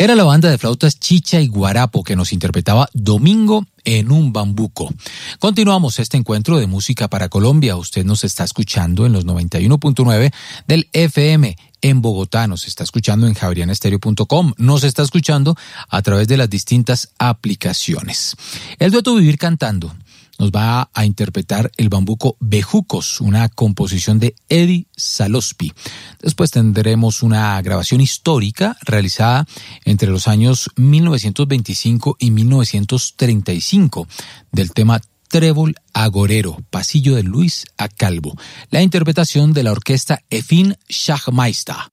Era la banda de flautas Chicha y Guarapo que nos interpretaba Domingo en un bambuco. Continuamos este encuentro de música para Colombia. Usted nos está escuchando en los 91.9 del FM en Bogotá, nos está escuchando en javerianestereo.com, nos está escuchando a través de las distintas aplicaciones. El dueto Vivir Cantando nos va a interpretar el bambuco Bejucos, una composición de Eddie Salospi. Después tendremos una grabación histórica realizada entre los años 1925 y 1935 del tema Trébol Agorero, Pasillo de Luis a Calvo, la interpretación de la orquesta Efin Schachmeister.